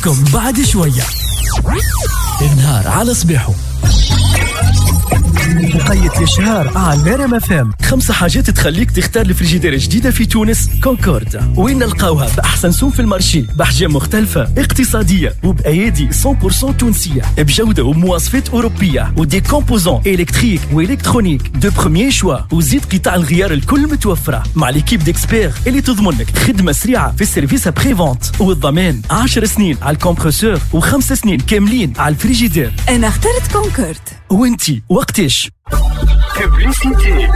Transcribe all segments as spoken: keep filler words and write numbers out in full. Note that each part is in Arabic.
معاكم بعد شوية. النهار على صباحه مقيد الشهر على ريم اف ام. خمسة حاجات تخليك تختار الفريجيدير جديدة في تونس كونكورد. وين نلقاوها؟ بأحسن سوم في المارشي، بأحجام مختلفة، اقتصادية وبأيادي مية بالمية تونسية، بجودة ومواصفات أوروبية، ودي كومبوزون إلكتريك وإلكترونيك دو بروميير شوا، وزيد قطع الغيار الكل متوفرة مع ليكيب ديكسبير اللي تضمن لك خدمة سريعة في السيرفيس بري فونت، والضمان عشر سنين على الكمبرسور وخمس سنين كاملين على الفريجيدير. أنا اخترت كونكورد. وانتي وقتيش؟ ببليسيتي.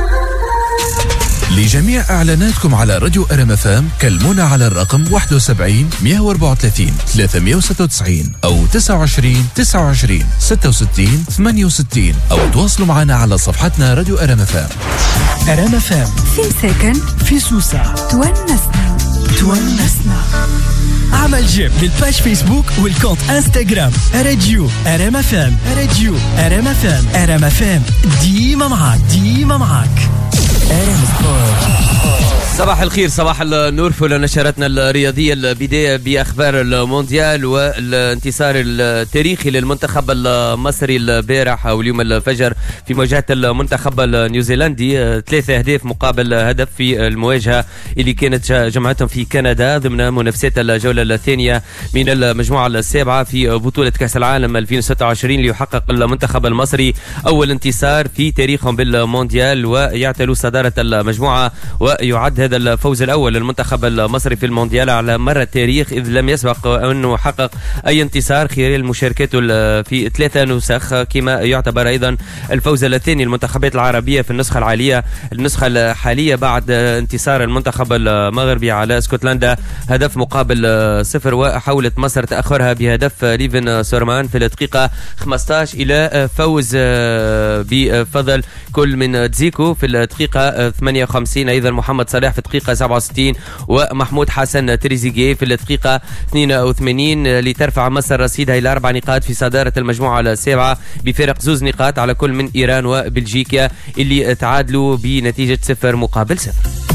لجميع إعلاناتكم على راديو أرم اف ام كلمونا على الرقم واحد وسبعين مية وأربعة وثلاثين ثلاثمية وستة وتسعين أو تسعة وعشرين تسعة وعشرين ستة وستين ثمانية وستين أو تواصلوا معنا على صفحتنا راديو أرم اف ام. أرم اف ام في سكن في سوسة تونسنا تونسنا. عمل جيم للباج فيسبوك والكونت انستغرام راديو أرم اف ام. راديو أرم اف ام. أرم اف ام ديما معاك ديما معاك. أرم سبورت. صباح الخير، صباح النور. في نشرتنا الرياضية البداية بأخبار المونديال والانتصار التاريخي للمنتخب المصري البارح أو اليوم الفجر في مواجهة المنتخب النيوزيلندي. ثلاثة أهداف مقابل هدف في المواجهة اللي كانت جمعتهم في كندا ضمن منافسات الجولة الثانية من المجموعة السابعة في بطولة كأس العالم ألفين وستة وعشرين، ليحقق المنتخب المصري أول انتصار في تاريخهم بالمونديال ويعتلوا صدارة المجموعة. ويعد هذا الفوز الأول للمنتخب المصري في المونديال على مر التاريخ، إذ لم يسبق أنه حقق أي انتصار خلال مشاركته في ثلاثة نسخ، كما يعتبر أيضا الفوز الثاني للمنتخبات العربية في النسخة الحالية النسخة الحالية بعد انتصار المنتخب المغربي على اسكتلندا هدف مقابل صفر. وحاولت مصر تأخرها بهدف ليفن سورمان في الدقيقة خمسة عشر إلى فوز بفضل كل من تزيكو في الدقيقة ثمانية وخمسين، أيضا محمد صلاح في الدقيقة سبعة وستين ومحمود حسن تريزيجيه في الدقيقة اثنين وثمانين، لترفع مصر رصيدها إلى أربع نقاط في صدارة المجموعة السابعة بفارق زوز نقاط على كل من إيران وبلجيكا اللي تعادلوا بنتيجة صفر مقابل صفر.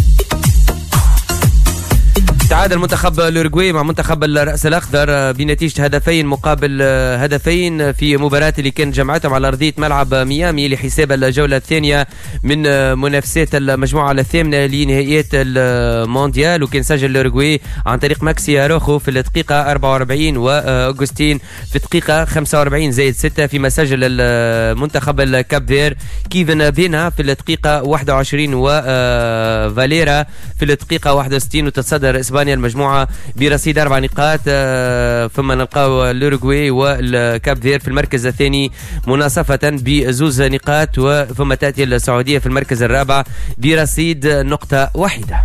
تعادل منتخب الأوروغواي مع منتخب الرأس الأخضر بنتيجة هدفين مقابل هدفين في مباراة اللي كانت جمعتهم على أرضية ملعب ميامي لحساب الجولة الثانية من منافسات المجموعة الثامنة لنهائيات المونديال. وكان سجل الأوروغواي عن طريق ماكسي أروخو في الدقيقة أربعة وأربعين وأوغستين في الدقيقة خمسة وأربعين زائد ستة، فيما سجل المنتخب الكاب فير كيفن بينا في الدقيقة واحد وعشرين وفاليرا في الدقيقة واحد وستين. وتتصدر إسبانيا المجموعة برصيد أربع نقاط، ثم نلقاو الأوروغواي والكاب فير في المركز الثاني مناصفة بزوز نقاط، ثم تأتي السعودية في المركز الرابع برصيد نقطة واحدة.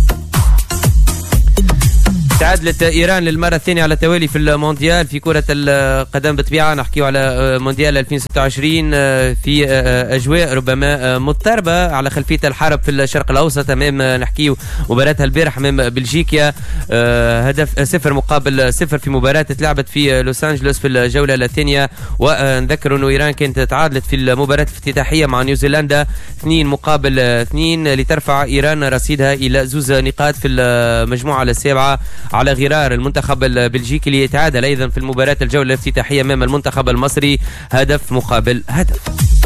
تعادلت إيران للمرة الثانية على التوالي في المونديال في كرة القدم. بطبيعة نحكيو على مونديال ألفين وستة وعشرين في أجواء ربما مضطربة على خلفية الحرب في الشرق الأوسط. أمام نحكيو مباراتها البارح أمام بلجيكا، هدف صفر مقابل صفر في مباراة تلعبت في لوس أنجلوس في الجولة الثانية. ونذكر أنه إيران كانت تعادلت في المباراة الافتتاحية مع نيوزيلندا اثنين مقابل اثنين، لترفع إيران رصيدها إلى زوز نقاط في المجموعة السابعة على غرار المنتخب البلجيكي اللي يتعادل أيضا في المباراة الجولة الافتتاحية أمام المنتخب المصري هدف مقابل هدف.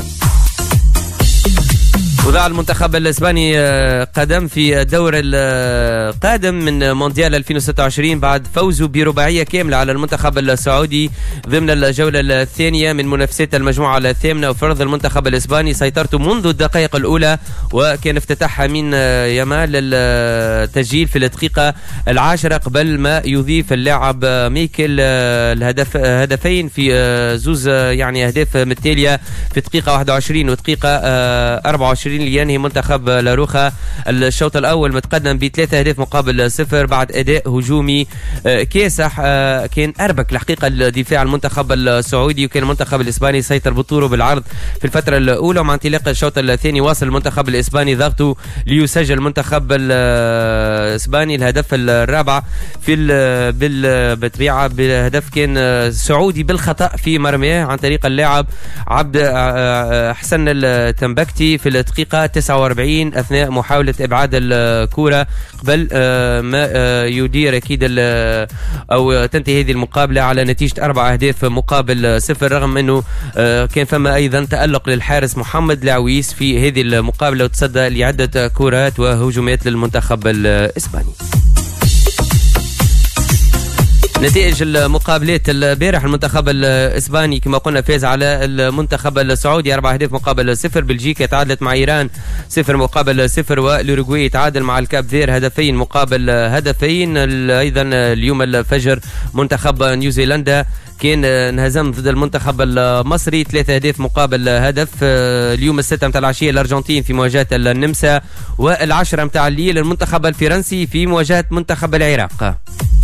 وضع المنتخب الإسباني قدم في الدور القادم من مونديال ألفين وستة وعشرين بعد فوزه برباعية كاملة على المنتخب السعودي ضمن الجولة الثانية من منافسات المجموعة الثامنة. وفرض المنتخب الإسباني سيطرته منذ الدقائق الأولى، وكان افتتاحها من يامال التسجيل في الدقيقة العاشرة قبل ما يضيف اللاعب ميكل الهدف هدفين في زوز يعني أهداف متتالية في الدقيقة واحد وعشرين ودقيقة أربعة وعشرين، لينهي منتخب لاروخا الشوط الأول متقدم بثلاثة أهداف مقابل صفر بعد أداء هجومي كاسح كان أربك الحقيقة الدفاع المنتخب السعودي. وكان المنتخب الإسباني سيطر بالطول بالعرض في الفترة الأولى، ومع انطلاق الشوط الثاني واصل المنتخب الإسباني ضغطه ليسجل المنتخب الإسباني الهدف الرابع في بالطبيعة بهدف كان سعودي بالخطأ في مرماه عن طريق اللاعب عبد حسن التنبكتي في الدقيقة الدقيقة تسعة وأربعين أثناء محاولة إبعاد الكرة قبل ما يدير أكيد أو تنتهي هذه المقابلة على نتيجة أربع أهداف مقابل صفر، رغم أنه كان فما أيضا تألق للحارس محمد العويس في هذه المقابلة وتصدى لعدة كرات وهجومات للمنتخب الإسباني. نتائج المقابلات البارح: المنتخب الإسباني كما قلنا فاز على المنتخب السعودي أربع أهداف مقابل صفر، بلجيكا تعادلت مع إيران صفر مقابل صفر، والأوروغواي تعادل مع الكاب فير هدفين مقابل هدفين. أيضا اليوم الفجر منتخب نيوزيلندا كان انهزم ضد المنتخب المصري ثلاثة أهداف مقابل هدف. اليوم الستة متاع العشية الأرجنتين في مواجهة النمسا، والعشرة متاع الليل المنتخب الفرنسي في مواجهة منتخب العراق.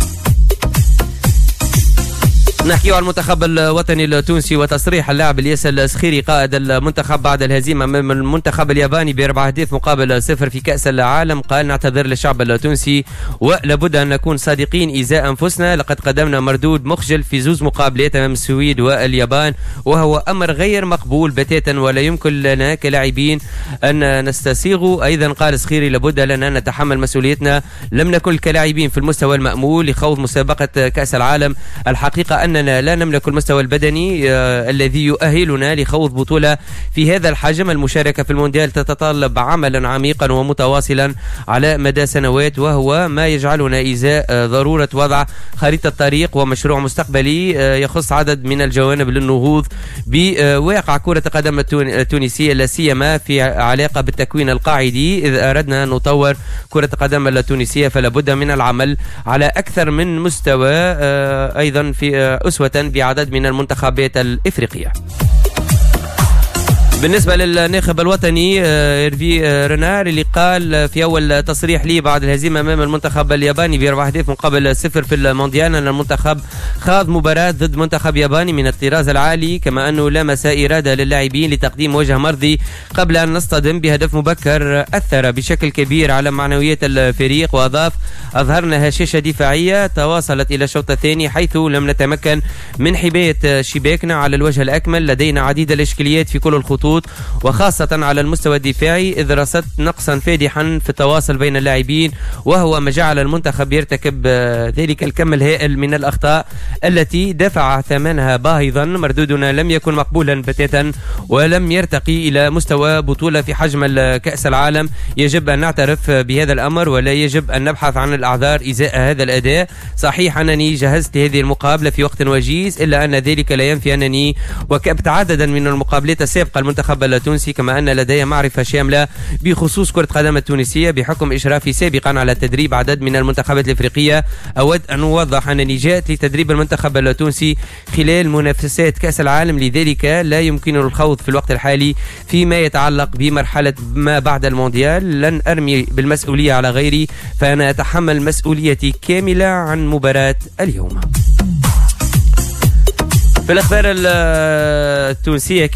نحكي عن المنتخب الوطني التونسي وتصريح اللاعب الياس السخيري قائد المنتخب بعد الهزيمة من المنتخب الياباني بأربع أهداف مقابل صفر في كأس العالم. قال: نعتذر للشعب التونسي ولابد أن نكون صادقين إزاء أنفسنا، لقد قدمنا مردود مخجل في زوز مقابلات أمام السويد واليابان، وهو أمر غير مقبول بتاتا ولا يمكن لنا كلاعبين أن نستسيغه. أيضا قال السخيري: لابد لنا نتحمل مسؤوليتنا، لم نكن كلاعبين في المستوى المأمول لخوض مسابقة كأس العالم. الحقيقة أننا لا نملك المستوى البدني آه الذي يؤهلنا لخوض بطولة في هذا الحجم. المشاركة في المونديال تتطلب عملا عميقا ومتواصلا على مدى سنوات، وهو ما يجعلنا إزاء آه ضرورة وضع خريطة طريق ومشروع مستقبلي آه يخص عدد من الجوانب للنهوض بواقع كرة القدم التونسية، لا سيما في علاقة بالتكوين القاعدي. إذ أردنا أن نطور كرة القدم التونسية فلا بد من العمل على أكثر من مستوى، آه أيضا في آه أسوة بعدد من المنتخبات الإفريقية. بالنسبة للناخب الوطني إيرفي رينار اللي قال في أول تصريح لي بعد الهزيمة أمام المنتخب الياباني بأربع أهداف مقابل صفر في المونديال أن المنتخب خاض مباراة ضد منتخب ياباني من الطراز العالي، كما أنه لمس إرادة للاعبين لتقديم وجه مرضي قبل أن نصطدم بهدف مبكر أثر بشكل كبير على معنويات الفريق. وأضاف: أظهرنا هشاشة دفاعية تواصلت إلى الشوط الثاني حيث لم نتمكن من حماية شباكنا على الوجه الأكمل. لدينا عديد الإشكاليات في كل الخطوط وخاصة على المستوى الدفاعي، إذ رصدت نقصا فادحا في التواصل بين اللاعبين، وهو ما جعل المنتخب يرتكب ذلك الكم الهائل من الأخطاء التي دفع ثمنها باهظا. مردودنا لم يكن مقبولا بتاتا ولم يرتقي إلى مستوى بطولة في حجم كأس العالم. يجب أن نعترف بهذا الأمر ولا يجب أن نبحث عن الأعذار إزاء هذا الأداء. صحيح أنني جهزت هذه المقابلة في وقت وجيز، إلا أن ذلك لا ينفي أنني وكبت عددا من المقابلات السابقة المنتخب التونسي، كما أن لدي معرفة شاملة بخصوص كرة القدم التونسية بحكم إشرافي سابقا على تدريب عدد من المنتخبات الإفريقية. أود أن أوضح أنني جاءت لتدريب المنتخب التونسي خلال منافسات كأس العالم، لذلك لا يمكن الخوض في الوقت الحالي فيما يتعلق بمرحلة ما بعد المونديال. لن أرمي بالمسؤولية على غيري، فأنا أتحمل مسؤوليتي كاملة عن مباراة اليوم. في الأخبار التونسية